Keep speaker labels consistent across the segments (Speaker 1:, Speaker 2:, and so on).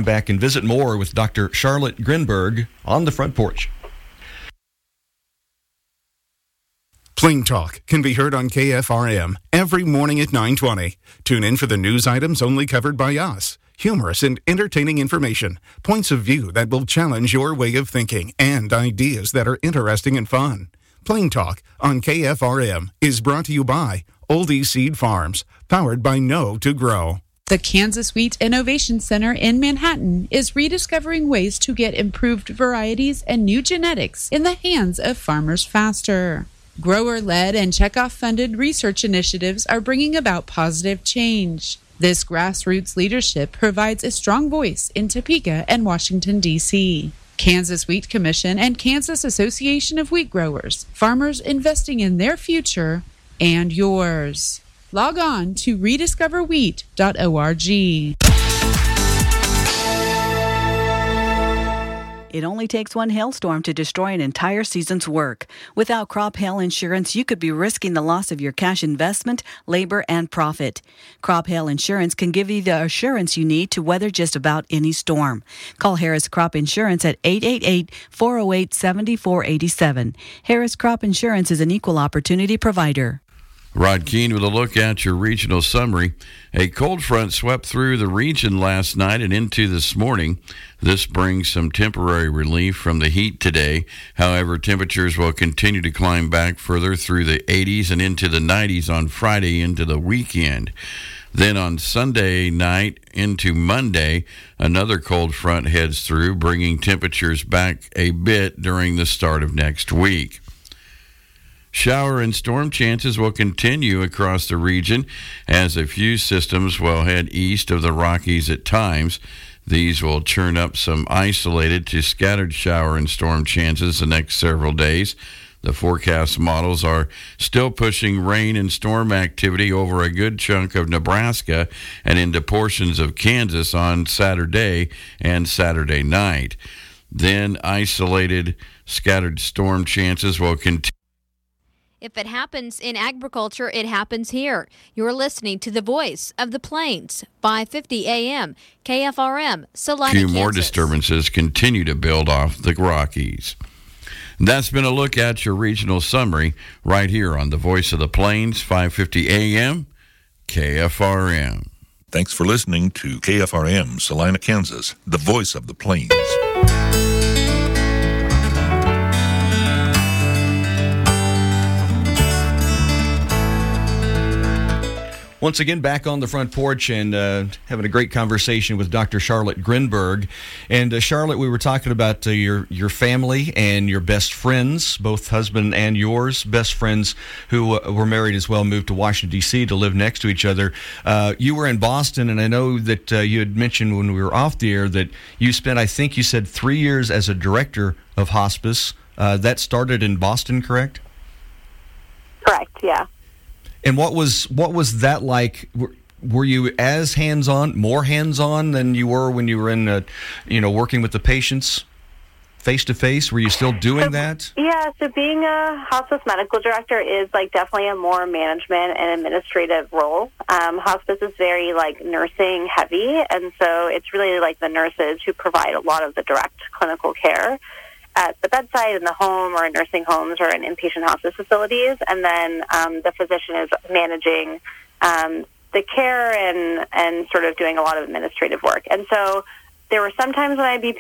Speaker 1: back and visit more with Dr. Charlotte Grinberg on the front porch.
Speaker 2: Plain Talk can be heard on KFRM every morning at 9:20. Tune in for the news items only covered by us. Humorous and entertaining information, points of view that will challenge your way of thinking, and ideas that are interesting and fun. Plain Talk on KFRM is brought to you by Oldie Seed Farms, powered by Know to Grow.
Speaker 3: The Kansas Wheat Innovation Center in Manhattan is rediscovering ways to get improved varieties and new genetics in the hands of farmers faster. Grower-led and checkoff-funded research initiatives are bringing about positive change. This grassroots leadership provides a strong voice in Topeka and Washington, D.C. Kansas Wheat Commission and Kansas Association of Wheat Growers, farmers investing in their future and yours. Log on to rediscoverwheat.org.
Speaker 4: It only takes one hailstorm to destroy an entire season's work. Without crop hail insurance, you could be risking the loss of your cash investment, labor, and profit. Crop hail insurance can give you the assurance you need to weather just about any storm. Call Harris Crop Insurance at 888-408-7487. Harris Crop Insurance is an equal opportunity provider.
Speaker 5: Rod Keene with a look at your regional summary. A cold front swept through the region last night and into this morning. This brings some temporary relief from the heat today. However, temperatures will continue to climb back further through the 80s and into the 90s on Friday into the weekend. Then on Sunday night into Monday, another cold front heads through, bringing temperatures back a bit during the start of next week. Shower and storm chances will continue across the region as a few systems will head east of the Rockies at times. These will churn up some isolated to scattered shower and storm chances the next several days. The forecast models are still pushing rain and storm activity over a good chunk of Nebraska and into portions of Kansas on Saturday and Saturday night. Then isolated scattered storm chances will continue.
Speaker 6: If it happens in agriculture, it happens here. You're listening to the Voice of the Plains, 550 AM, KFRM, Salina,
Speaker 5: Kansas. A few more
Speaker 6: Kansas.
Speaker 5: disturbances continue to build off the Rockies. That's been a look at your regional summary right here on the Voice of the Plains, 550 AM, KFRM.
Speaker 7: Thanks for listening to KFRM, Salina, Kansas, the Voice of the Plains.
Speaker 1: Once again, back on the front porch and having a great conversation with Dr. Charlotte Grinberg. And Charlotte, we were talking about your family and your best friends, both husband and yours, best friends who were married as well, moved to Washington, D.C. to live next to each other. You were in Boston, and I know that you had mentioned when we were off the air that you spent, I think you said, 3 years as a director of hospice. That started in Boston, correct?
Speaker 8: Correct, yeah.
Speaker 1: And what was that like? Were you as hands-on, more hands-on than you were when you were in, working with the patients face-to-face? Were you still doing that?
Speaker 8: Yeah, so being a hospice medical director is definitely a more management and administrative role. Hospice is very nursing heavy, and so it's really the nurses who provide a lot of the direct clinical care at the bedside, in the home, or in nursing homes, or in inpatient hospice facilities. And then the physician is managing the care and sort of doing a lot of administrative work. And so there were some times when I'd be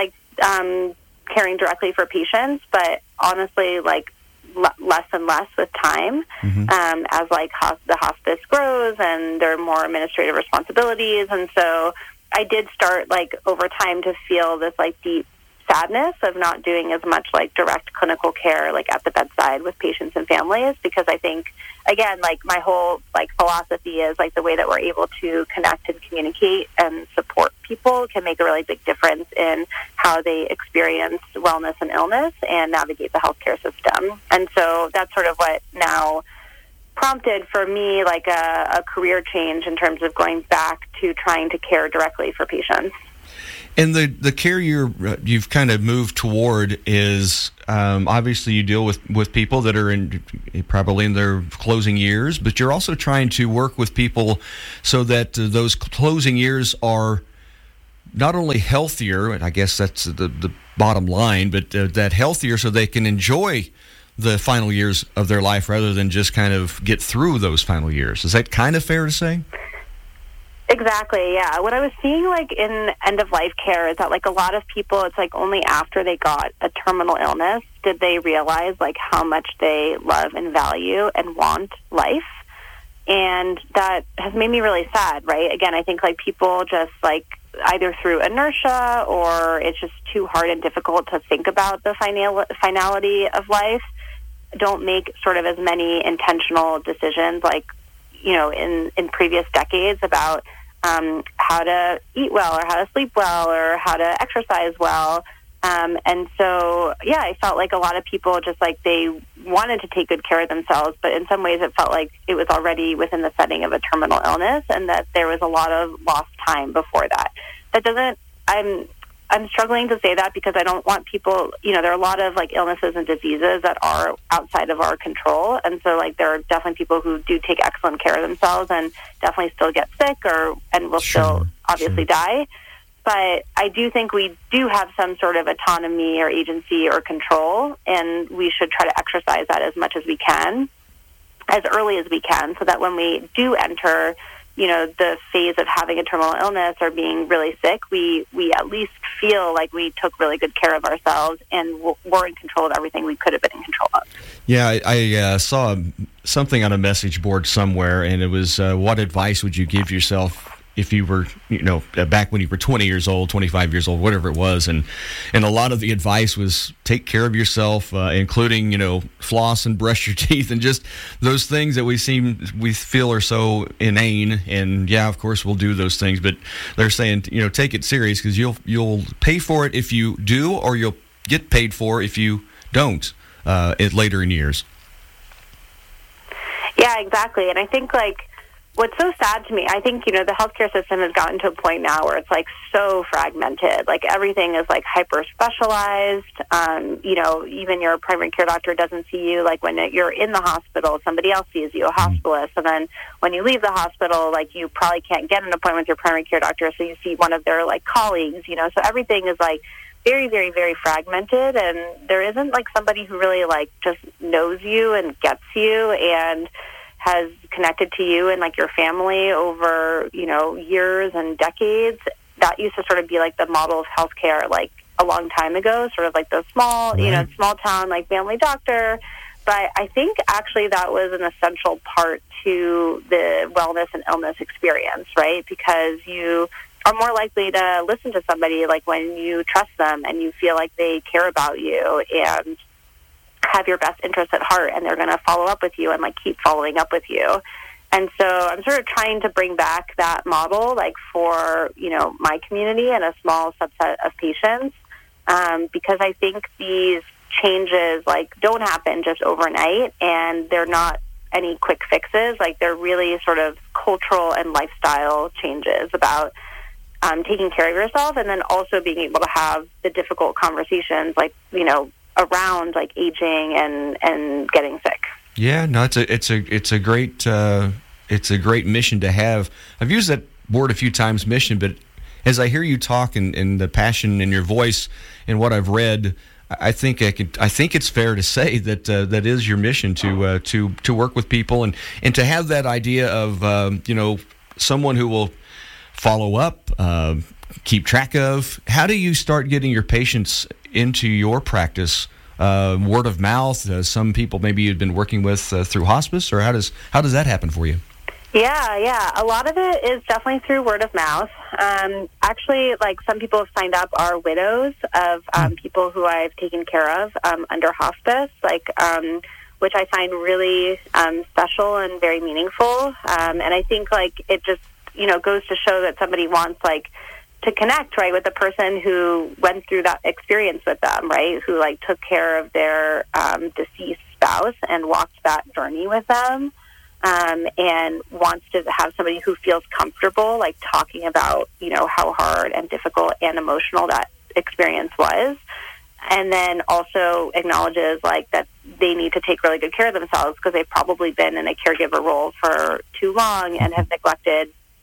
Speaker 8: caring directly for patients, but honestly, less and less with time, as the hospice grows and there are more administrative responsibilities. And so I did start over time to feel this deep sadness of not doing as much direct clinical care at the bedside with patients and families, because I think, again, my whole philosophy is the way that we're able to connect and communicate and support people can make a really big difference in how they experience wellness and illness and navigate the healthcare system. And so that's sort of what now prompted for me a career change in terms of going back to trying to care directly for patients.
Speaker 1: And the care you've kind of moved toward is obviously you deal with people that are probably in their closing years, but you're also trying to work with people so that those closing years are not only healthier, and I guess that's the bottom line, but that healthier so they can enjoy the final years of their life rather than just kind of get through those final years. Is that kind of fair to say?
Speaker 8: Exactly, yeah. What I was seeing, like, in end-of-life care is that, like, a lot of people, it's, like, only after they got a terminal illness did they realize, like, how much they love and value and want life. And that has made me really sad, right? Again, I think, like, people just, like, either through inertia or it's just too hard and difficult to think about the finality of life, don't make sort of as many intentional decisions, like, you know, in previous decades about how to eat well or how to sleep well or how to exercise well. And so, yeah, I felt like a lot of people just like they wanted to take good care of themselves, but in some ways it felt like it was already within the setting of a terminal illness and that there was a lot of lost time before that. That doesn't, I'm struggling to say that because I don't want people, you know, there are a lot of like illnesses and diseases that are outside of our control. And so like there are definitely people who do take excellent care of themselves and definitely still get sick and will still obviously die. But I do think we do have some sort of autonomy or agency or control, and we should try to exercise that as much as we can, as early as we can, so that when we do enter, you know, the phase of having a terminal illness or being really sick, we at least feel like we took really good care of ourselves and were in control of everything we could have been in control of.
Speaker 1: Yeah, I saw something on a message board somewhere, and it was, what advice would you give yourself if you were, you know, back when you were 20 years old, 25 years old, whatever it was. And a lot of the advice was take care of yourself, including, you know, floss and brush your teeth and just those things that we feel are so inane. And yeah, of course we'll do those things, but they're saying, you know, take it serious because you'll pay for it if you do, or you'll get paid for if you don't later in years.
Speaker 8: Yeah, exactly. And I think like, what's so sad to me, I think, you know, the healthcare system has gotten to a point now where it's, like, so fragmented. Like, everything is, like, hyper-specialized. You know, even your primary care doctor doesn't see you. Like, when you're in the hospital, somebody else sees you, a hospitalist. And then when you leave the hospital, like, you probably can't get an appointment with your primary care doctor, so you see one of their, like, colleagues, you know. So everything is, like, very, very, very fragmented. And there isn't, like, somebody who really, like, just knows you and gets you and has connected to you and like your family over, you know, years and decades. That used to sort of be like the model of healthcare like a long time ago, sort of like the small, you know, small town like family doctor. But I think actually that was an essential part to the wellness and illness experience, right? Because you are more likely to listen to somebody like when you trust them and you feel like they care about you and have your best interests at heart, and they're going to follow up with you and like keep following up with you. And so I'm sort of trying to bring back that model like for, you know, my community and a small subset of patients, because I think these changes like don't happen just overnight, and they're not any quick fixes. Like they're really sort of cultural and lifestyle changes about taking care of yourself, and then also being able to have the difficult conversations like, you know, around like aging and getting sick. Yeah, no,
Speaker 1: it's a great mission to have. I've used that word a few times, mission, but as I hear you talk and the passion in your voice and what I've read, I think it's fair to say that that is your mission to work with people and to have that idea of you know, someone who will follow up, keep track of. How do you start getting your patients into your practice? Word of mouth. Some people maybe you've been working with through hospice, or how does that happen for you?
Speaker 8: Yeah. A lot of it is definitely through word of mouth. Actually, like some people have signed up are widows of people who I've taken care of under hospice, like which I find really special and very meaningful. And I think like it just, you know, goes to show that somebody wants like to connect, right, with the person who went through that experience with them, right, who like took care of their deceased spouse and walked that journey with them, and wants to have somebody who feels comfortable like talking about, you know, how hard and difficult and emotional that experience was, and then also acknowledges like that they need to take really good care of themselves because they've probably been in a caregiver role for too long and have neglected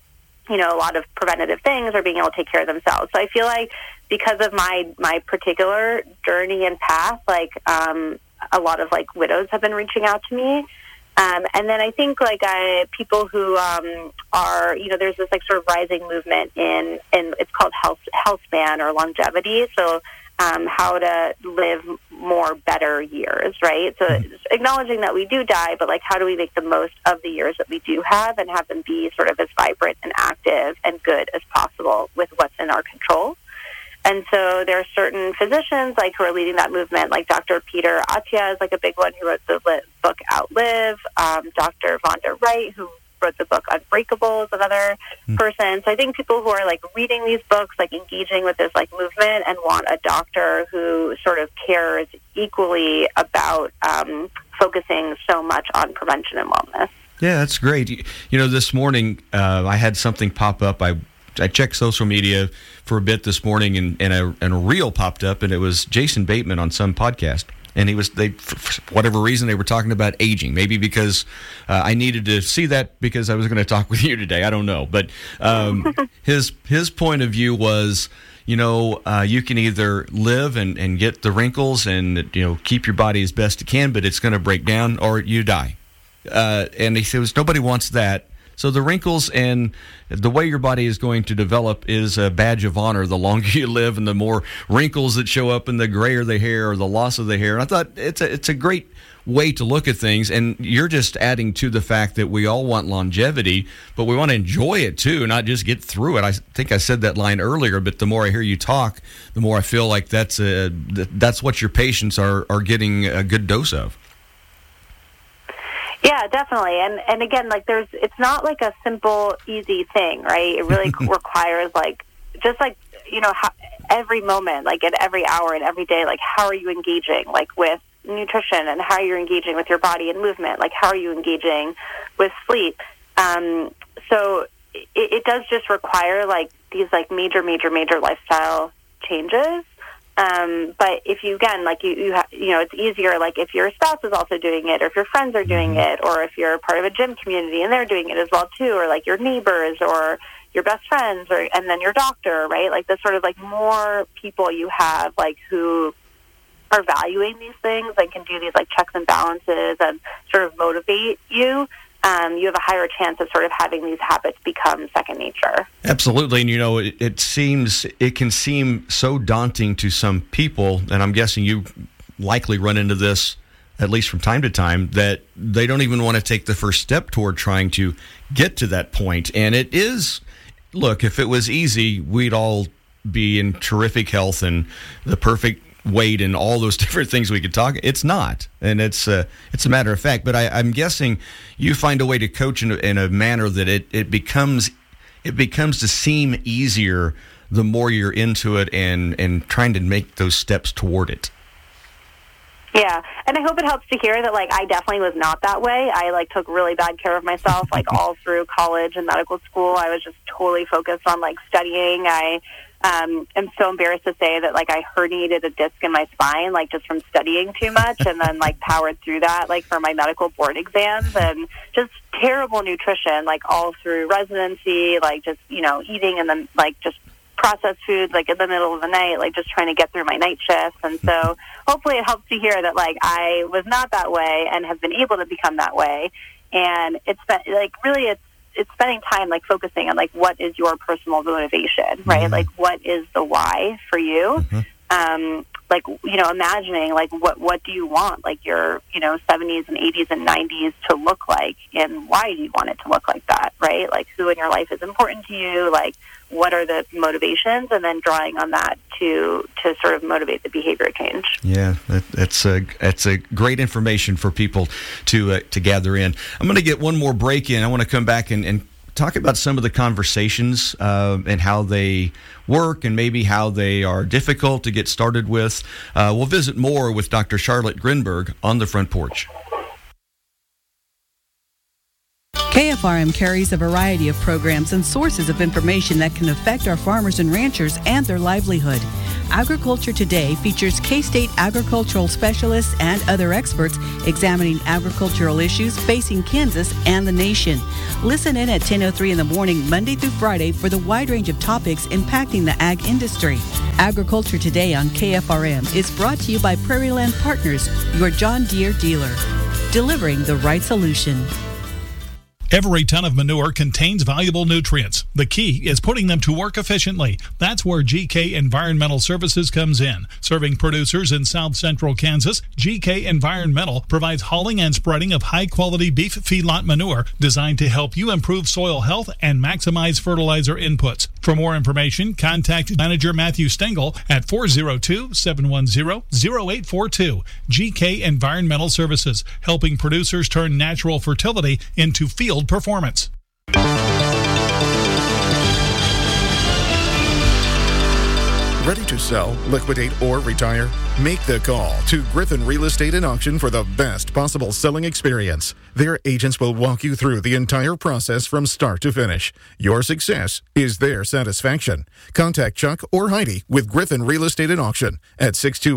Speaker 8: a lot of preventative things or being able to take care of themselves. So I feel like because of my particular journey and path, a lot of widows have been reaching out to me. And then I think people who are, there's this sort of rising movement in it's called health span or longevity. So how to live more better years, right? So it's acknowledging that we do die, but how do we make the most of the years that we do have and have them be sort of as vibrant and active and good as possible with what's in our control? And so there are certain physicians who are leading that movement, like Dr. Peter Attia is a big one who wrote the book Outlive, Dr. Vonda Wright, who wrote the book Unbreakable, is another person. So I think people who are reading these books, engaging with this movement and want a doctor who sort of cares equally about focusing so much on prevention and wellness.
Speaker 1: Yeah, that's great. This morning I had something pop up. I checked social media for a bit this morning, and a reel popped up, and it was Jason Bateman on some podcast. And for whatever reason, they were talking about aging. Maybe because I needed to see that because I was going to talk with you today. I don't know. But his point of view was, you can either live and get the wrinkles and, keep your body as best you can, but it's going to break down, or you die. And he says, nobody wants that. So the wrinkles and the way your body is going to develop is a badge of honor. The longer you live and the more wrinkles that show up and the grayer the hair or the loss of the hair. And I thought it's a great way to look at things. And you're just adding to the fact that we all want longevity, but we want to enjoy it too, not just get through it. I think I said that line earlier, but the more I hear you talk, the more I feel like that's what your patients are getting a good dose of.
Speaker 8: Yeah, definitely. And again, it's not a simple, easy thing, right? It really requires every moment, at every hour and every day, how are you engaging, with nutrition, and how are you engaging with your body and movement? How are you engaging with sleep? So it does just require these major lifestyle changes. But if you, again, it's easier, if your spouse is also doing it, or if your friends are doing it, or if you're part of a gym community and they're doing it as well too, or your neighbors or your best friends, and then your doctor, right? The sort of more people you have, who are valuing these things and can do these checks and balances and sort of motivate you. You have a higher chance of sort of having these habits become second nature.
Speaker 1: Absolutely. And, it can seem so daunting to some people, and I'm guessing you likely run into this at least from time to time, that they don't even want to take the first step toward trying to get to that point. And it is, look, if it was easy, we'd all be in terrific health and the perfect weight and all those different things we could talk. It's not, and it's a matter of fact. But I'm guessing you find a way to coach in a manner that it becomes to seem easier the more you're into it and trying to make those steps toward it.
Speaker 8: Yeah, and I hope it helps to hear that I definitely was not that way. I took really bad care of myself all through college and medical school. I was just totally focused on studying. I am so embarrassed to say that I herniated a disc in my spine just from studying too much, and then powered through that for my medical board exams, and just terrible nutrition all through residency, just eating and then just processed foods in the middle of the night, just trying to get through my night shifts. And so hopefully it helps to hear that I was not that way and have been able to become that way. And it's really it's spending time focusing on what is your personal motivation, right?
Speaker 1: Mm-hmm.
Speaker 8: What is the why for you? Mm-hmm. Imagining what do you want your 70s and 80s and 90s to look like, and why do you want it to look like that, right? Who in your life is important to you, what are the motivations, and then drawing on that to sort of motivate the behavior change.
Speaker 1: Yeah, that's a great information for people to gather in. I'm going to get one more break in. I want to come back and talk about some of the conversations and how they work, and maybe how they are difficult to get started with. We'll visit more with Dr. Charlotte Grinberg on the Front Porch.
Speaker 4: KFRM carries a variety of programs and sources of information that can affect our farmers and ranchers and their livelihood. Agriculture Today features K-State agricultural specialists and other experts examining agricultural issues facing Kansas and the nation. Listen in at 10:03 in the morning, Monday through Friday, for the wide range of topics impacting the ag industry. Agriculture Today on KFRM is brought to you by Prairie Land Partners, your John Deere dealer, delivering the right solution.
Speaker 9: Every ton of manure contains valuable nutrients. The key is putting them to work efficiently. That's where GK Environmental Services comes in. Serving producers in south central Kansas, GK Environmental provides hauling and spreading of high-quality beef feedlot manure designed to help you improve soil health and maximize fertilizer inputs. For more information, contact Manager Matthew Stengel at 402-710-0842. GK Environmental Services, helping producers turn natural fertility into field performance.
Speaker 2: Ready to sell, liquidate, or retire? Make the call to Griffin Real Estate and Auction for the best possible selling experience. Their agents will walk you through the entire process from start to finish. Your success is their satisfaction. Contact Chuck or Heidi with Griffin Real Estate and Auction at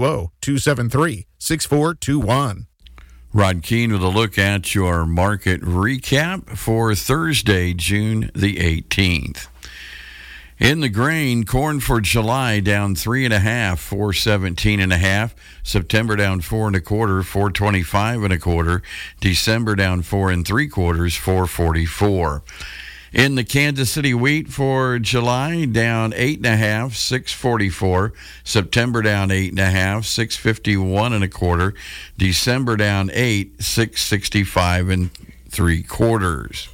Speaker 2: 620-273-6421.
Speaker 5: Rod Keene with a look at your market recap for Thursday, June the 18th. In the grain, corn for July down 3.5, 417.5. September down 4 1/4, 425 1/4. December down 4 3/4, 444. In the Kansas City wheat for July, down 8.5, 644. September down 8.5, 651 1/4. December down 8, 665 3/4.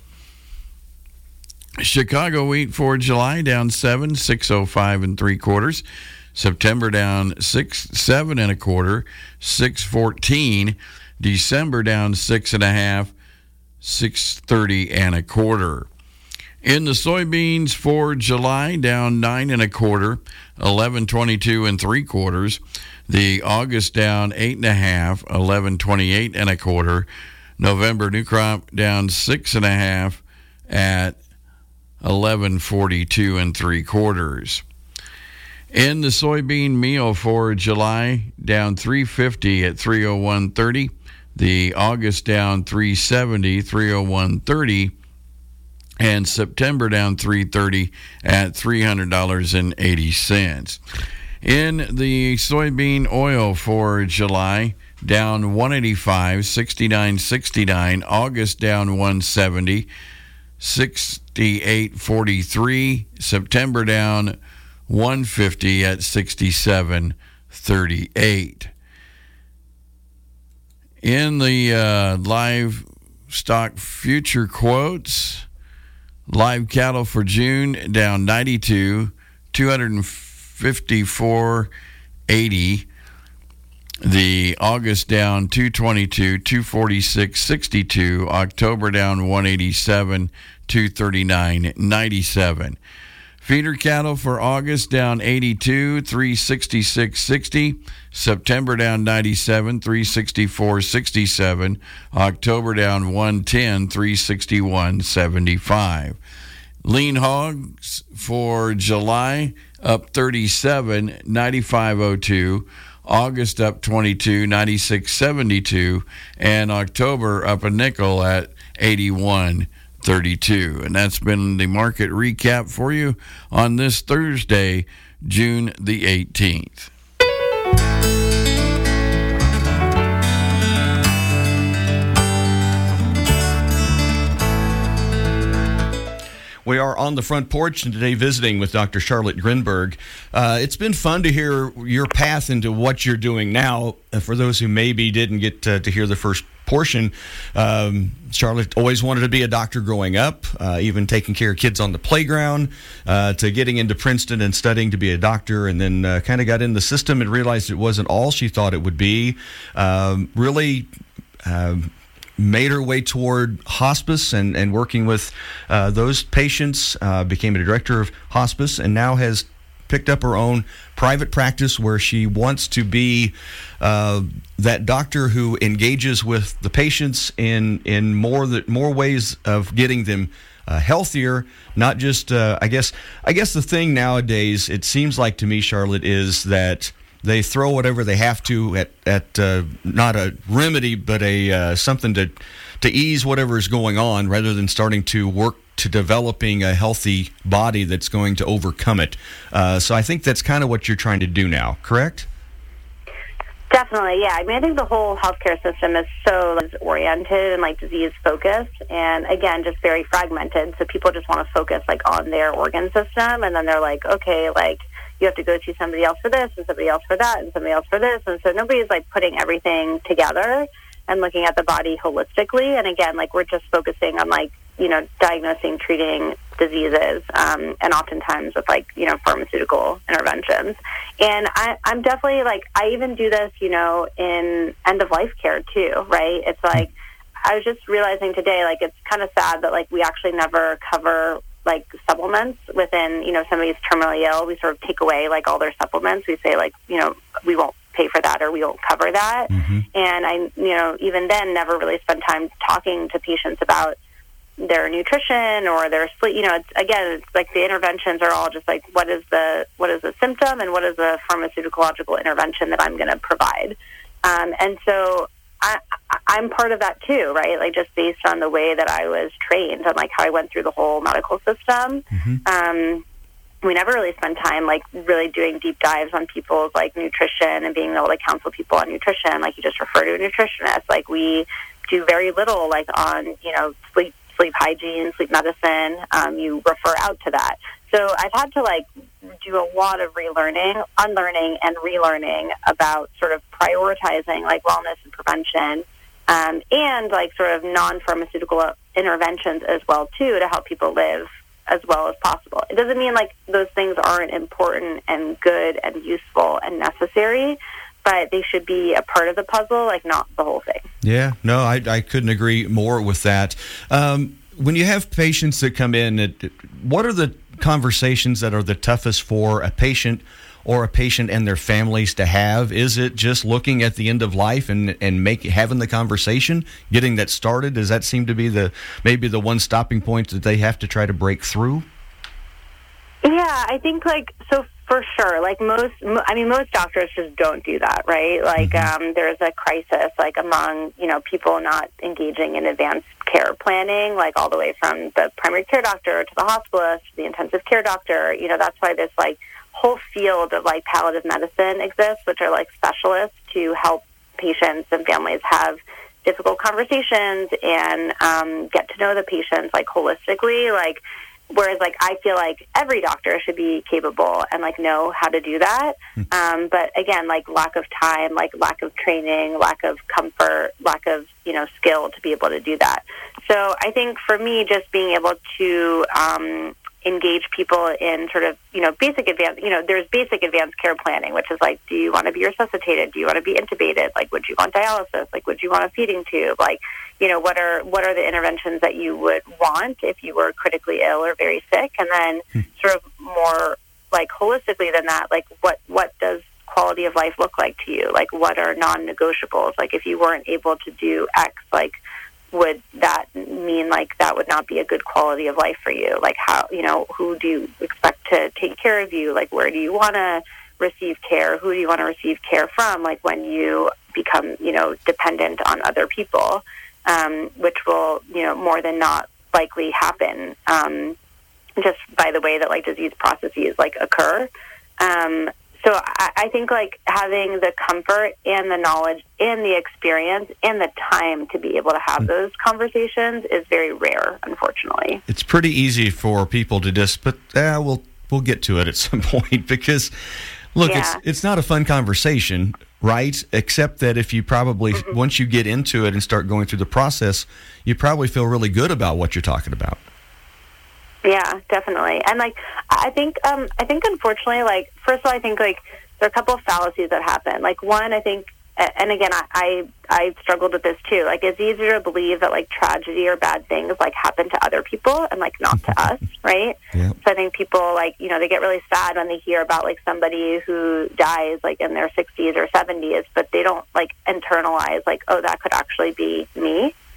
Speaker 5: Chicago wheat for July down 7, 605 3/4. September down 6, 7 1/4, 614. December down 6.5, 630 1/4. In the soybeans for July, down 9 1/4, 1122 3/4. The August down 8.5, 1128 1/4. November new crop down 6.5 at 1142 3/4. In the soybean meal for July, down 350 at 301.30. The August down 370, 301.30. And September down 330 at $300.80. In the soybean oil for July, down 185, 69.69. August down 170, 68.43. September down 150 at 67.38. In the livestock future quotes, live cattle for June down 92, 254.80. The August down 222, 246.62. October down 187, 239.97. Feeder cattle for August down 82, 366.60. September down 97, 364.67. October down 110, 361.75. Lean hogs for July up 37, 95.02. August up 22, 96.72, and October up a nickel at 81.32. And that's been the market recap for you on this Thursday, June the 18th.
Speaker 1: We are on the front porch and today visiting with Dr. Charlotte Grinberg. It's been fun to hear your path into what you're doing now. For those who maybe didn't get to hear the first portion, Charlotte always wanted to be a doctor growing up, even taking care of kids on the playground, to getting into Princeton and studying to be a doctor, and then kind of got in the system and realized it wasn't all she thought it would be. Really made her way toward hospice and working with those patients, became a director of hospice, and now has picked up her own private practice where she wants to be that doctor who engages with the patients in more ways of getting them healthier, not just, I guess the thing nowadays, it seems like to me, Charlotte, is that they throw whatever they have to at not a remedy, but a something to ease whatever is going on, rather than starting to work to developing a healthy body that's going to overcome it. So I think that's kind of what you're trying to do now, correct?
Speaker 8: Definitely, yeah. I mean, I think the whole healthcare system is so oriented and disease focused, and again, just very fragmented. So people just want to focus on their organ system, and then they're like, okay, you have to go see somebody else for this, and somebody else for that, and somebody else for this, and so nobody's putting everything together and looking at the body holistically. And again, we're just focusing on diagnosing, treating diseases, and oftentimes with pharmaceutical interventions. And I'm definitely I even do this, in end of life care too, right? It's I was just realizing today, it's kind of sad that we actually never cover supplements within, somebody's terminally ill. We sort of take away all their supplements. We say we won't pay for that, or we won't cover that. Mm-hmm. And I, even then never really spend time talking to patients about their nutrition or their sleep. It's the interventions are all just what is the symptom and what is the pharmacological intervention that I'm going to provide. And so I'm part of that too, right? Just based on the way that I was trained and how I went through the whole medical system. Mm-hmm. We never really spend time really doing deep dives on people's nutrition and being able to counsel people on nutrition. You just refer to a nutritionist. We do very little on sleep hygiene, sleep medicine. You refer out to that. So I've had to do a lot of relearning, unlearning, and relearning about sort of prioritizing wellness and prevention, and sort of non-pharmaceutical interventions as well too, to help people live as well as possible. It doesn't mean those things aren't important and good and useful and necessary, but they should be a part of the puzzle, not the whole thing.
Speaker 1: Yeah, no, I couldn't agree more with that. When you have patients that come in, what are the conversations that are the toughest for a patient or a patient and their families to have? Is it just looking at the end of life and having the conversation, getting that started? Does that seem to be maybe the one stopping point that they have to try to break through?
Speaker 8: Yeah, I think so for sure. Most doctors just don't do that, right? Mm-hmm. There's a crisis among people not engaging in advanced care planning, all the way from the primary care doctor to the hospitalist to the intensive care doctor. That's why this whole field of palliative medicine exists, which are specialists to help patients and families have difficult conversations and get to know the patients holistically. Whereas I feel every doctor should be capable and know how to do that. But again, lack of time, lack of training, lack of comfort, lack of, skill to be able to do that. So I think for me, just being able to engage people in sort of, basic advanced, there's basic advanced care planning, which is do you want to be resuscitated? Do you want to be intubated? Would you want dialysis? Would you want a feeding tube? What are the interventions that you would want if you were critically ill or very sick? And then sort of more holistically than that, what does quality of life look like to you? What are non-negotiables? If you weren't able to do X, would that mean that would not be a good quality of life for you? How, who do you expect to take care of you? Where do you want to receive care? Who do you want to receive care from? When you become, dependent on other people, which will, more than not likely happen, just by the way that disease processes occur. So I think having the comfort and the knowledge and the experience and the time to be able to have those conversations is very rare, unfortunately.
Speaker 1: It's pretty easy for people to just, but we'll get to it at some point, because look, it's not a fun conversation, right? Except that if you probably, once you get into it and start going through the process, you probably feel really good about what you're talking about.
Speaker 8: Yeah, definitely. And I think unfortunately, first of all, I think there are a couple of fallacies that happen. One, I think, and again, I struggled with this too. It's easier to believe that tragedy or bad things happen to other people and not to us, right? Yep. So I think people they get really sad when they hear about somebody who dies in their 60s or 70s, but they don't internalize oh, that could actually be me.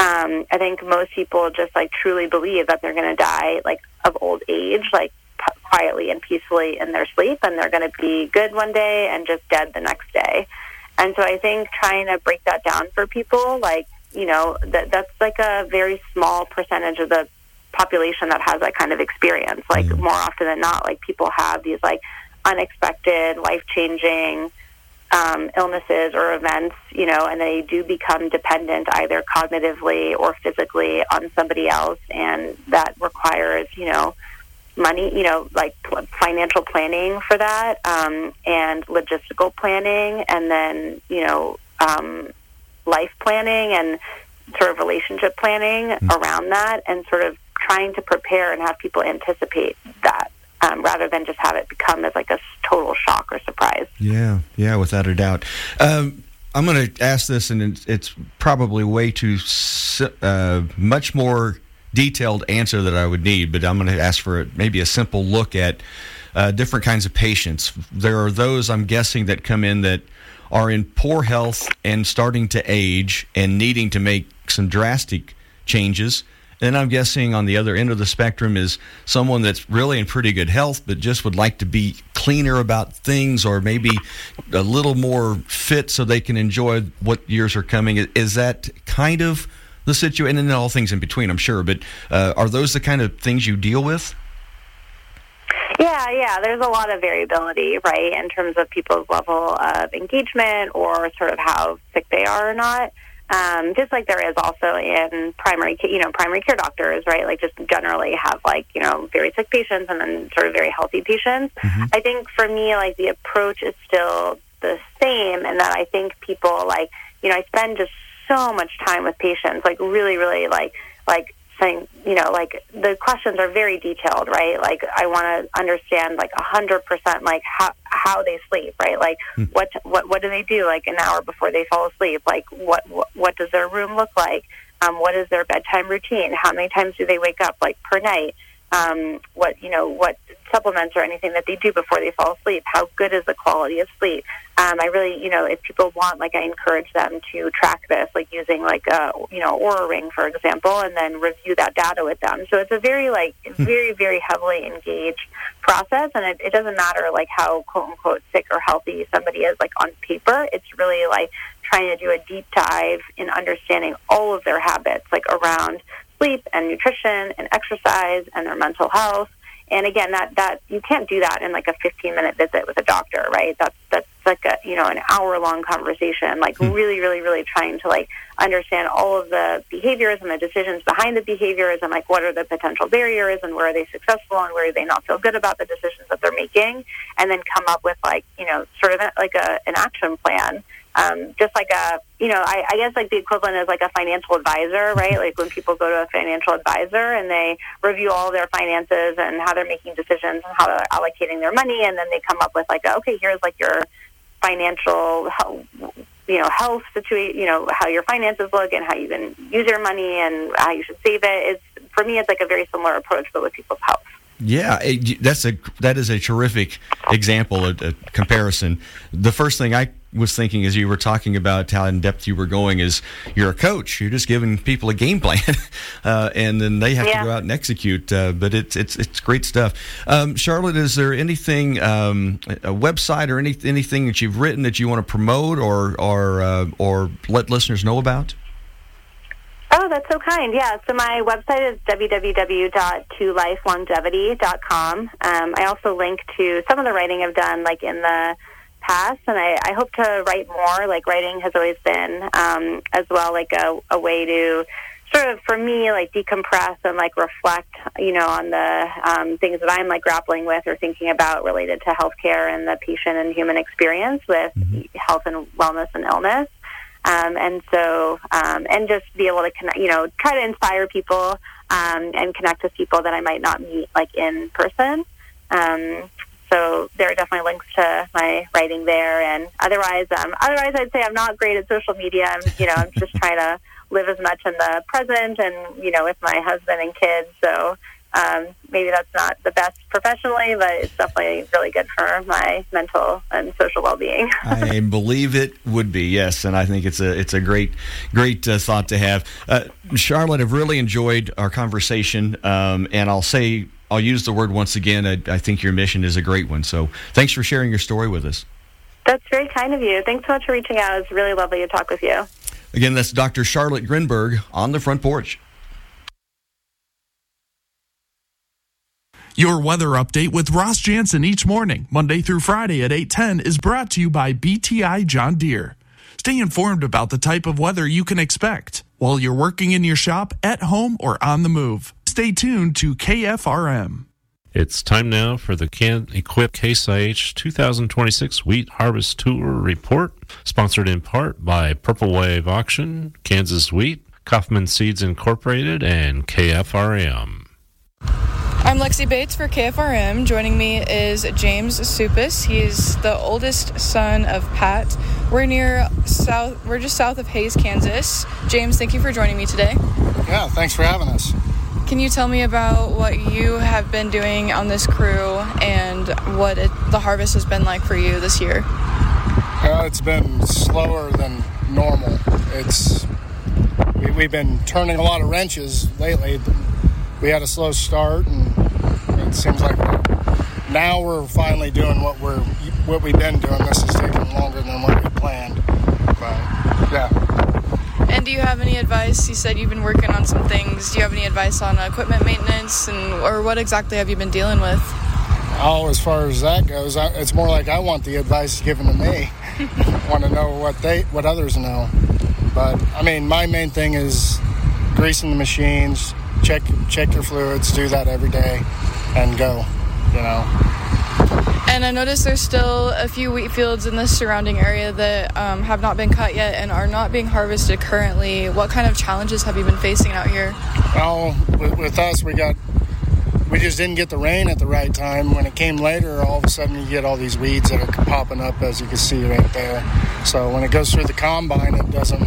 Speaker 8: I think most people just like truly believe that they're going to die like of old age, like quietly and peacefully in their sleep, and they're going to be good one day and just dead the next day. And so I think trying to break that down for people, like, you know, that's like a very small percentage of the population that has that kind of experience. Like more often than not, like people have these like unexpected, life-changing illnesses or events, you know, and they do become dependent either cognitively or physically on somebody else, and that requires, you know, money, you know, like financial planning for that, and logistical planning, and then, you know, life planning and sort of relationship planning around that, and sort of trying to prepare and have people anticipate that, rather than just have it become as like a total shock or surprise.
Speaker 1: Yeah, without a doubt. I'm going to ask this, and it's probably way too much more detailed answer that I would need, but I'm going to ask for maybe a simple look at different kinds of patients. There are those, I'm guessing, that come in that are in poor health and starting to age and needing to make some drastic changes. And I'm guessing on the other end of the spectrum is someone that's really in pretty good health but just would like to be cleaner about things, or maybe a little more fit so they can enjoy what years are coming. Is that kind of the situation? And then all things in between, I'm sure. But are those the kind of things you deal with?
Speaker 8: Yeah, there's a lot of variability, right, in terms of people's level of engagement or sort of how sick they are or not. Just like there is also in primary care doctors, right? Like just generally have like, you know, very sick patients and then sort of very healthy patients. I think for me, like the approach is still the same, and that I think people like, you know, I spend just so much time with patients, like really, really like saying, you know, like the questions are very detailed, right? Like I want to understand like 100% like how they sleep, right? Like what do they do like an hour before they fall asleep? Like what does their room look like? What is their bedtime routine? How many times do they wake up like per night? What supplements or anything that they do before they fall asleep? How good is the quality of sleep? I really, you know, if people want, like, I encourage them to track this, like using like a, you know, Oura Ring, for example, and then review that data with them. So it's a very, like, very, very heavily engaged process, and it doesn't matter like how quote unquote sick or healthy somebody is, like on paper. It's really like trying to do a deep dive in understanding all of their habits, like around sleep and nutrition and exercise and their mental health. And again, that you can't do that in like a 15-minute visit with a doctor, right? That's like a, you know, an hour-long conversation, like really, really, really trying to like understand all of the behaviors and the decisions behind the behaviors, and like what are the potential barriers, and where are they successful and where do they not feel good about the decisions that they're making, and then come up with like, you know, sort of like an action plan. Just like a, you know, I guess like the equivalent is like a financial advisor, right? Like when people go to a financial advisor and they review all their finances and how they're making decisions and how they're allocating their money, and then they come up with like, okay, here's like your financial, you know, health situation, you know, how your finances look and how you can use your money and how you should save it. For me, it's like a very similar approach, but with people's health.
Speaker 1: Yeah, that is a terrific example, a comparison. The first thing I was thinking as you were talking about how in depth you were going is you're a coach. You're just giving people a game plan, and then they have to go out and execute. But it's great stuff. Charlotte, is there anything, a website or anything that you've written that you want to promote or let listeners know about?
Speaker 8: Oh, that's so kind. Yeah, so my website is www.tolifelongevity.com. I also link to some of the writing I've done, like in the past, and I hope to write more. Like writing has always been, as well, like a way to sort of, for me, like decompress and like reflect, you know, on the things that I'm like grappling with or thinking about related to healthcare and the patient and human experience with health and wellness and illness. And so, and just be able to connect, you know, try to inspire people, and connect with people that I might not meet like in person. So there are definitely links to my writing there. And otherwise I'd say I'm not great at social media. I'm just trying to live as much in the present and, you know, with my husband and kids. So, Maybe that's not the best professionally, but it's definitely really good for my mental and social well-being.
Speaker 1: I believe it would be, yes, and I think it's a great thought to have. Charlotte, I've really enjoyed our conversation, and I'll use the word once again. I think your mission is a great one, so thanks for sharing your story with us.
Speaker 8: That's very kind of you. Thanks so much for reaching out. It's really lovely to talk with you.
Speaker 1: Again, that's Dr. Charlotte Grinberg on the Front Porch.
Speaker 10: Your weather update with Ross Jansen each morning, Monday through Friday at 8:10, is brought to you by BTI John Deere. Stay informed about the type of weather you can expect while you're working in your shop, at home, or on the move. Stay tuned to KFRM.
Speaker 11: It's time now for the Can-Equip Case IH 2026 Wheat Harvest Tour Report, sponsored in part by Purple Wave Auction, Kansas Wheat, Kaufman Seeds Incorporated, and KFRM.
Speaker 12: I'm Lexi Bates for KFRM. Joining me is James Supis. He's the oldest son of Pat. We're just south of Hays, Kansas. James, thank you for joining me today.
Speaker 13: Yeah, thanks for having us.
Speaker 12: Can you tell me about what you have been doing on this crew and what the harvest has been like for you this year?
Speaker 13: It's been slower than normal. We've been turning a lot of wrenches lately. We had a slow start, and it seems like now we're finally doing what we've been doing. This is taking longer than what we planned. But yeah.
Speaker 12: And do you have any advice? You said you've been working on some things. Do you have any advice on equipment maintenance, or what exactly have you been dealing with?
Speaker 13: Oh, as far as that goes, it's more like I want the advice given to me. I want to know what others know. But I mean, my main thing is greasing the machines. Check your fluids, do that every day, and go,
Speaker 12: And I noticed there's still a few wheat fields in the surrounding area that have not been cut yet and are not being harvested currently. What kind of challenges have you been facing out here?
Speaker 13: Well, with us, we just didn't get the rain at the right time. When it came later, all of a sudden you get all these weeds that are popping up, as you can see right there. So when it goes through the combine, it doesn't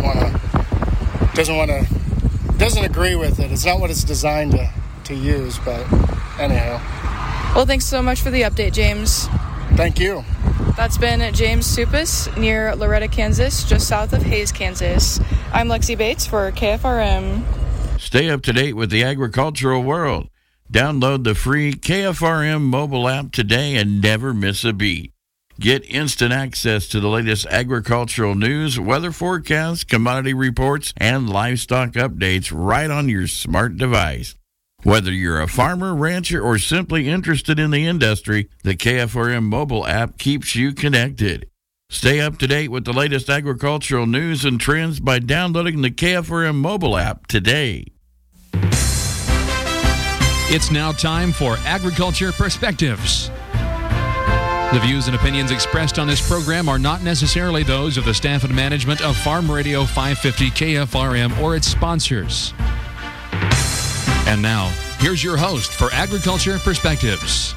Speaker 13: agree with it. It's not what it's designed to use, but anyhow.
Speaker 12: Well, thanks so much for the update, James.
Speaker 13: Thank you.
Speaker 12: That's been James Supis near Loretta, Kansas, just south of Hays, Kansas. I'm Lexi Bates for KFRM.
Speaker 5: Stay up to date with the agricultural world. Download the free KFRM mobile app today and never miss a beat. Get instant access to the latest agricultural news, weather forecasts, commodity reports, and livestock updates right on your smart device. Whether you're a farmer, rancher, or simply interested in the industry, the KFRM mobile app keeps you connected. Stay up to date with the latest agricultural news and trends by downloading the KFRM mobile app today.
Speaker 14: It's now time for Agriculture Perspectives. The views and opinions expressed on this program are not necessarily those of the staff and management of Farm Radio 550 KFRM or its sponsors. And now, here's your host for Agriculture Perspectives.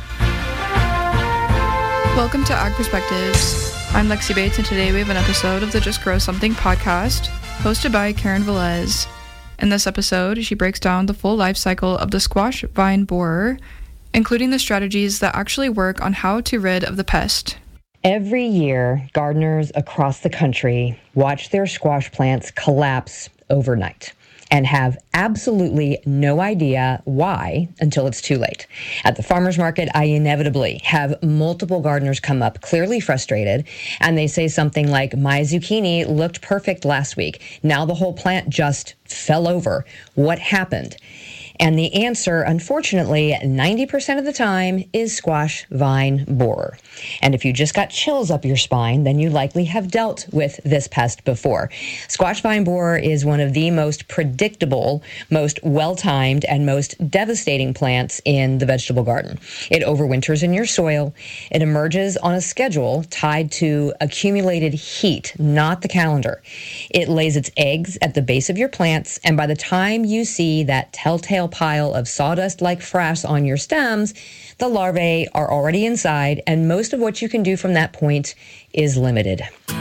Speaker 12: Welcome to Ag Perspectives. I'm Lexi Bates, and today we have an episode of the Just Grow Something podcast, hosted by Karen Velez. In this episode, she breaks down the full life cycle of the squash vine borer, including the strategies that actually work on how to rid of the pest.
Speaker 15: Every year, gardeners across the country watch their squash plants collapse overnight and have absolutely no idea why until it's too late. At the farmer's market, I inevitably have multiple gardeners come up clearly frustrated, and they say something like, "My zucchini looked perfect last week. Now the whole plant just fell over. What happened?" And the answer, unfortunately, 90% of the time is squash vine borer. And if you just got chills up your spine, then you likely have dealt with this pest before. Squash vine borer is one of the most predictable, most well-timed, and most devastating plants in the vegetable garden. It overwinters in your soil. It emerges on a schedule tied to accumulated heat, not the calendar. It lays its eggs at the base of your plants, and by the time you see that telltale pile of sawdust-like frass on your stems, the larvae are already inside, and most of what you can do from that point is limited.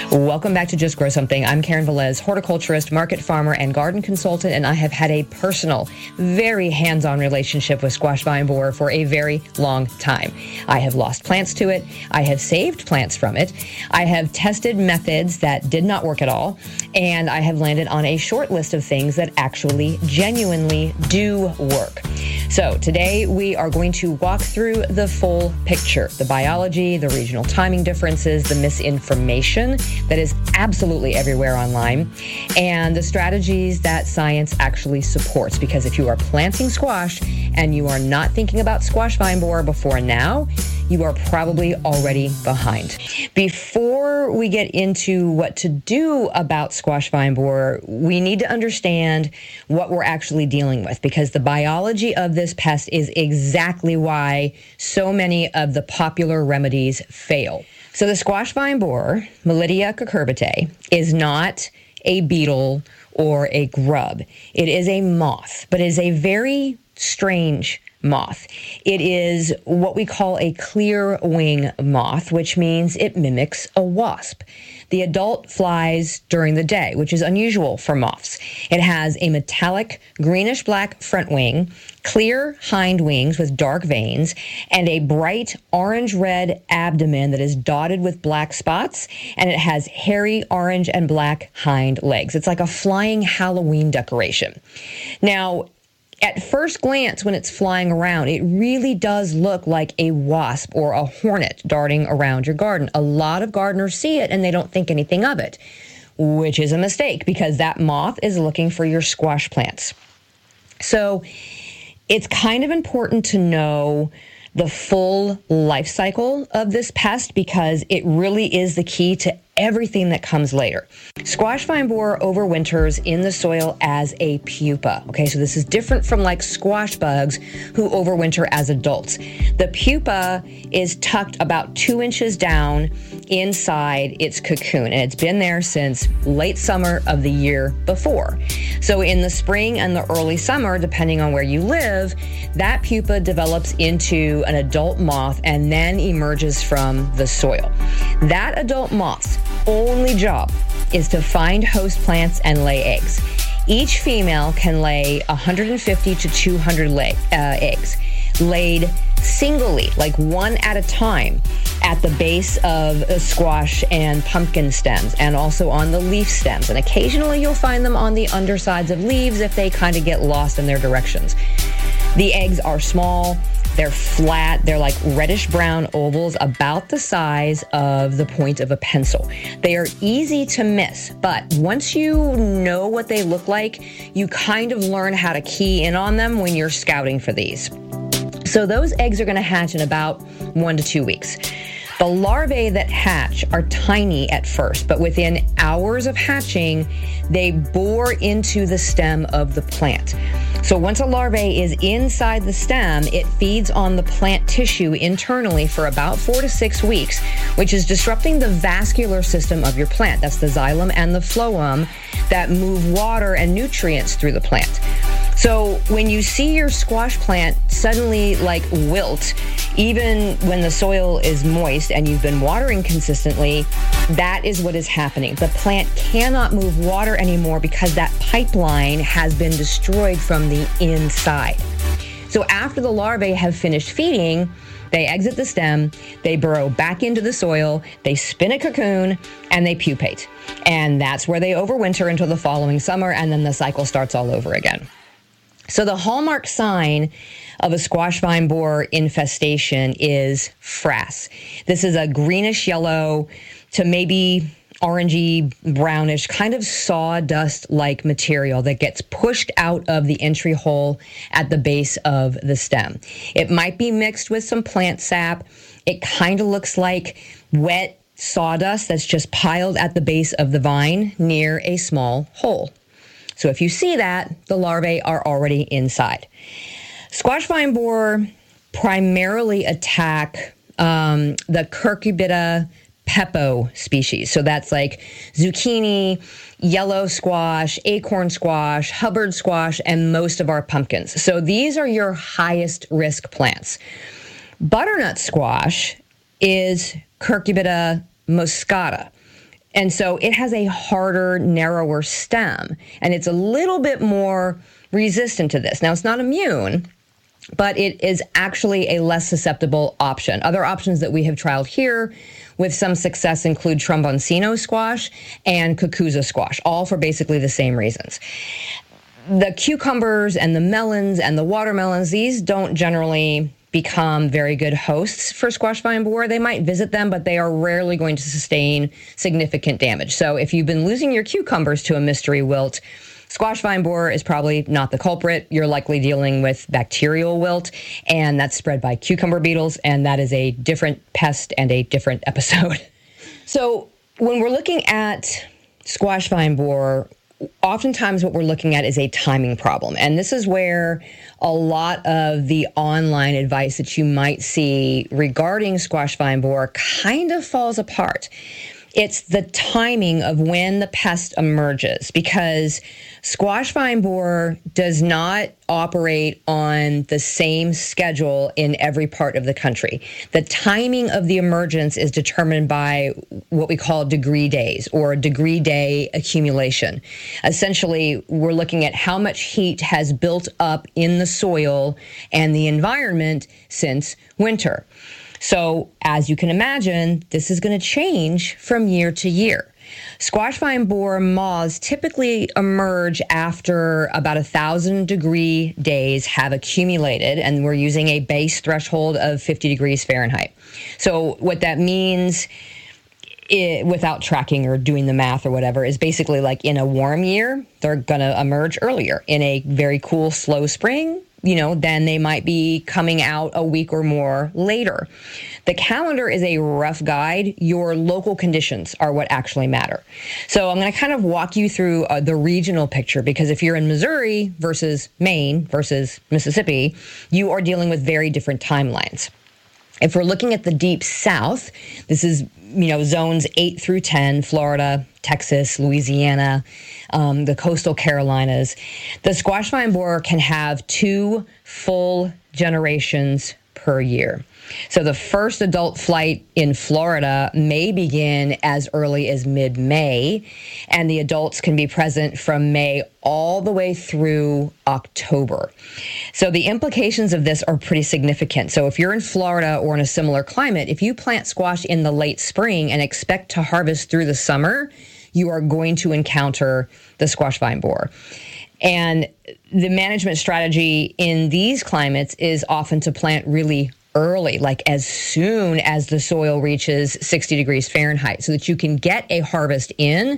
Speaker 15: Welcome back to Just Grow Something. I'm Karen Velez, horticulturist, market farmer, and garden consultant, and I have had a personal, very hands-on relationship with squash vine borer for a very long time. I have lost plants to it. I have saved plants from it. I have tested methods that did not work at all, and I have landed on a short list of things that actually genuinely do work. So today we are going to walk through the full picture, the biology, the regional timing differences, the misinformation that is absolutely everywhere online, and the strategies that science actually supports. Because if you are planting squash and you are not thinking about squash vine borer before now, you are probably already behind. Before we get into what to do about squash vine borer, we need to understand what we're actually dealing with, because the biology of this pest is exactly why so many of the popular remedies fail. So the squash vine borer, Melidia cucurbitae, is not a beetle or a grub. It is a moth, but it is a very strange moth. It is what we call a clear wing moth, which means it mimics a wasp. The adult flies during the day, which is unusual for moths. It has a metallic greenish-black front wing, clear hind wings with dark veins, and a bright orange-red abdomen that is dotted with black spots, and it has hairy orange and black hind legs. It's like a flying Halloween decoration. Now, at first glance, when it's flying around, it really does look like a wasp or a hornet darting around your garden. A lot of gardeners see it and they don't think anything of it, which is a mistake, because that moth is looking for your squash plants. So it's kind of important to know the full life cycle of this pest, because it really is the key to everything that comes later. Squash vine borer overwinters in the soil as a pupa. Okay, so this is different from like squash bugs who overwinter as adults. The pupa is tucked about 2 inches down inside its cocoon, and it's been there since late summer of the year before. So in the spring and the early summer, depending on where you live, that pupa develops into an adult moth and then emerges from the soil. That adult moth's only job is to find host plants and lay eggs. Each female can lay 150 to 200 eggs, laid singly, like one at a time, at the base of squash and pumpkin stems, and also on the leaf stems. And occasionally you'll find them on the undersides of leaves if they kind of get lost in their directions. The eggs are small, they're flat, they're like reddish-brown ovals about the size of the point of a pencil. They are easy to miss, but once you know what they look like, you kind of learn how to key in on them when you're scouting for these. So those eggs are going to hatch in about 1 to 2 weeks. The larvae that hatch are tiny at first, but within hours of hatching, they bore into the stem of the plant. So once a larvae is inside the stem, it feeds on the plant tissue internally for about 4 to 6 weeks, which is disrupting the vascular system of your plant. That's the xylem and the phloem that move water and nutrients through the plant. So when you see your squash plant suddenly like wilt, even when the soil is moist and you've been watering consistently, that is what is happening. The plant cannot move water anymore because that pipeline has been destroyed from the inside. So after the larvae have finished feeding, they exit the stem, they burrow back into the soil, they spin a cocoon, and they pupate. And that's where they overwinter until the following summer, and then the cycle starts all over again. So the hallmark sign of a squash vine borer infestation is frass. This is a greenish yellow to maybe orangey, brownish, kind of sawdust-like material that gets pushed out of the entry hole at the base of the stem. It might be mixed with some plant sap. It kind of looks like wet sawdust that's just piled at the base of the vine near a small hole. So if you see that, the larvae are already inside. Squash vine borer primarily attack the Cucurbita pepo species. So that's like zucchini, yellow squash, acorn squash, Hubbard squash, and most of our pumpkins. So these are your highest risk plants. Butternut squash is Cucurbita moscata. And so it has a harder, narrower stem, and it's a little bit more resistant to this. Now, it's not immune, but it is actually a less susceptible option. Other options that we have trialed here with some success include tromboncino squash and cucuzza squash, all for basically the same reasons. The cucumbers and the melons and the watermelons, these don't generally become very good hosts for squash vine borer. They might visit them, but they are rarely going to sustain significant damage. So if you've been losing your cucumbers to a mystery wilt, squash vine borer is probably not the culprit. You're likely dealing with bacterial wilt, and that's spread by cucumber beetles, and that is a different pest and a different episode. So when we're looking at squash vine borer, oftentimes what we're looking at is a timing problem. And this is where a lot of the online advice that you might see regarding squash vine borer kind of falls apart. It's the timing of when the pest emerges, because squash vine borer does not operate on the same schedule in every part of the country. The timing of the emergence is determined by what we call degree days or degree day accumulation. Essentially, we're looking at how much heat has built up in the soil and the environment since winter. So, as you can imagine, this is going to change from year to year. Squash vine borer moths typically emerge after about 1,000 degree days have accumulated, and we're using a base threshold of 50 degrees Fahrenheit. So what that means, without tracking or doing the math or whatever, is basically like in a warm year, they're going to emerge earlier. In a very cool, slow spring, then they might be coming out a week or more later. The calendar is a rough guide. Your local conditions are what actually matter. So I'm going to kind of walk you through the regional picture, because if you're in Missouri versus Maine versus Mississippi, you are dealing with very different timelines. If we're looking at the deep south, this is, zones 8 through 10, Florida, Texas, Louisiana, the coastal Carolinas. The squash vine borer can have 2 full generations per year. So the first adult flight in Florida may begin as early as mid-May, and the adults can be present from May all the way through October. So the implications of this are pretty significant. So if you're in Florida or in a similar climate, if you plant squash in the late spring and expect to harvest through the summer, you are going to encounter the squash vine borer. And the management strategy in these climates is often to plant really early, like as soon as the soil reaches 60 degrees Fahrenheit, so that you can get a harvest in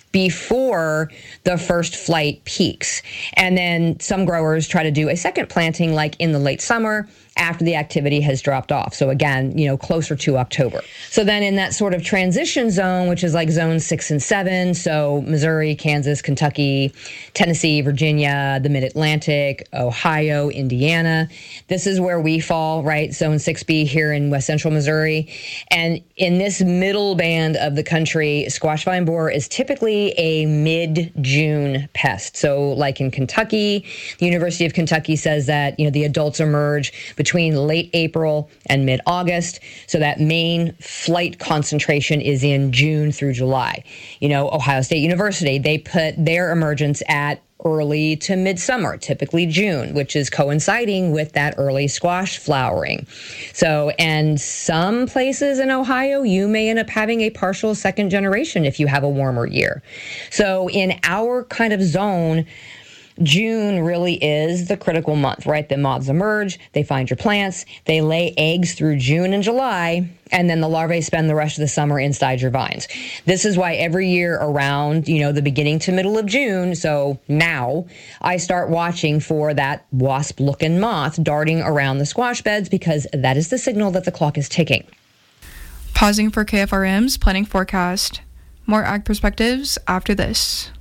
Speaker 15: before the first flight peaks. And then some growers try to do a second planting like in the late summer after the activity has dropped off. So again, closer to October. So then in that sort of transition zone, which is like zones 6 and 7, so Missouri, Kansas, Kentucky, Tennessee, Virginia, the Mid-Atlantic, Ohio, Indiana, this is where we fall, right? Zone 6B here in West Central Missouri. And in this middle band of the country, squash vine borer is typically a mid-June pest. So like in Kentucky, the University of Kentucky says that, the adults emerge between late April and mid-August. So that main flight concentration is in June through July. Ohio State University, they put their emergence at early to midsummer, typically June, which is coinciding with that early squash flowering. So, and some places in Ohio, you may end up having a partial second generation if you have a warmer year. So in our kind of zone, June really is the critical month, right? The moths emerge, they find your plants, they lay eggs through June and July, and then the larvae spend the rest of the summer inside your vines. This is why every year around, the beginning to middle of June, so now, I start watching for that wasp-looking moth darting around the squash beds, because that is the signal that the clock is ticking.
Speaker 12: Pausing for KFRM's planning forecast. More ag perspectives after this.